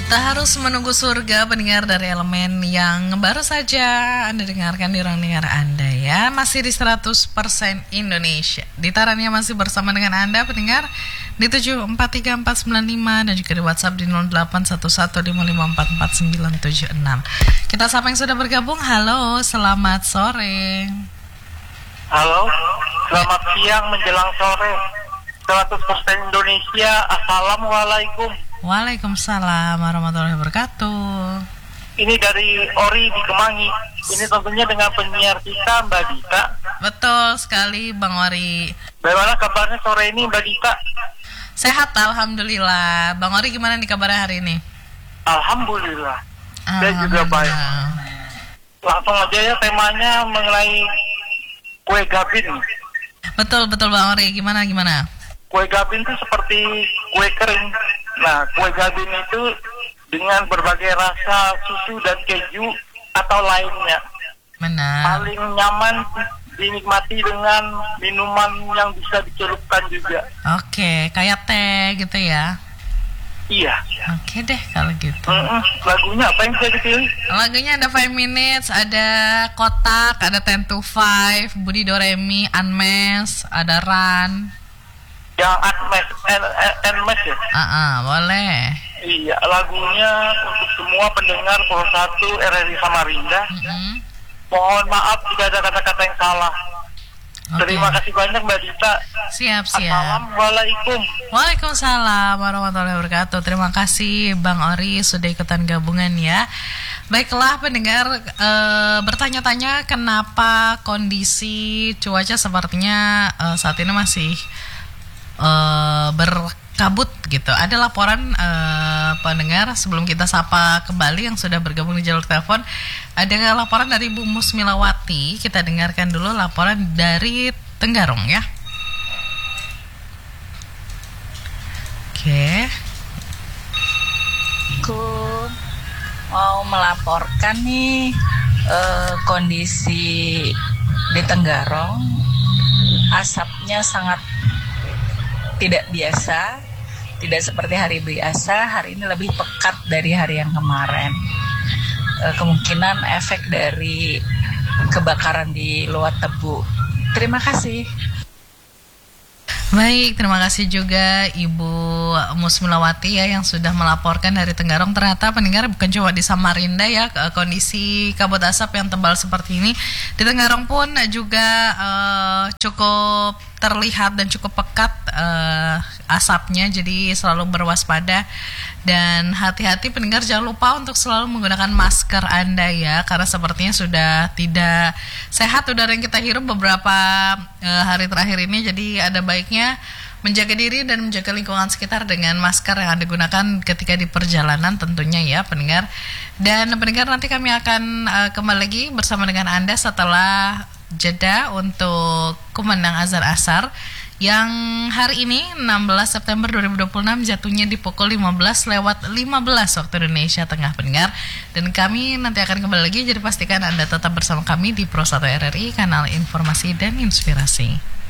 Tak harus menunggu surga, pendengar dari Elemen yang baru saja Anda dengarkan di ruang dengar Anda ya. Masih di 100% Indonesia. Ditarannya masih bersama dengan Anda pendengar di 743495 dan juga di WhatsApp di 081155444976. Kita sapa yang sudah bergabung. Halo, selamat sore. Halo, selamat siang menjelang sore. 100% Indonesia, Assalamualaikum. Waalaikumsalam warahmatullahi wabarakatuh. Ini dari Ori di Kemangi. Ini tentunya dengan penyiar kita Mbak Dita. Betul sekali Bang Ori. Bagaimana kabarnya sore ini Mbak Dita? Sehat alhamdulillah. Bang Ori gimana nih kabarnya hari ini? Alhamdulillah. Saya juga baik. Langsung aja ya, temanya mengenai kue gabin. Betul Bang Ori, gimana? Kue gabin itu seperti kue kering. Nah, kue gabin itu dengan berbagai rasa susu dan keju atau lainnya. Benar. Paling nyaman dinikmati dengan minuman yang bisa dicelupkan juga. Oke, kayak teh gitu ya? Iya. Oke deh kalau gitu. Lagunya apa yang bisa dipilih? Lagunya ada 5 Minutes, ada Kotak, ada 10 to 5, Budi Doremi, Unmesh, ada Run. Yang Unmesh ya? Boleh. Iya, lagunya untuk semua pendengar Pro 1 RRI Samarinda. Mohon maaf jika ada kata-kata yang salah. Okay. Terima kasih banyak Mbak Dita. Siap. Assalamualaikum. Waalaikumsalam warahmatullahi wabarakatuh. Terima kasih Bang Ori sudah ikutan gabungan ya. Baiklah pendengar, bertanya-tanya kenapa kondisi cuaca sepertinya saat ini masih berkabut gitu. Ada laporan pendengar sebelum kita sapa kembali yang sudah bergabung di jalur telepon. Ada laporan dari Bu Musmilawati. Kita dengarkan dulu laporan dari Tenggarong ya. Oke. Aku mau melaporkan nih kondisi di Tenggarong. Asapnya sangat tidak biasa, tidak seperti hari biasa. Hari ini lebih pekat dari hari yang kemarin. Kemungkinan efek dari kebakaran di Luat Tebu. Terima kasih. Baik, terima kasih juga Ibu Musmilawati ya yang sudah melaporkan dari Tenggarong. Ternyata pendengar bukan cuma di Samarinda ya kondisi kabut asap yang tebal seperti ini. Di Tenggarong pun juga cukup terlihat dan cukup pekat asapnya, jadi selalu berwaspada dan hati-hati pendengar, jangan lupa untuk selalu menggunakan masker Anda ya, karena sepertinya sudah tidak sehat udara yang kita hirup beberapa hari terakhir ini. Jadi ada baiknya menjaga diri dan menjaga lingkungan sekitar dengan masker yang Anda gunakan ketika di perjalanan tentunya ya pendengar. Dan pendengar, nanti kami akan kembali lagi bersama dengan Anda setelah jeda untuk kumandang azan asar yang hari ini 16 September 2026 jatuhnya di pukul 15:15 waktu Indonesia Tengah pendengar. Dan kami nanti akan kembali lagi, jadi pastikan Anda tetap bersama kami di Pro 1 RRI, kanal informasi dan inspirasi.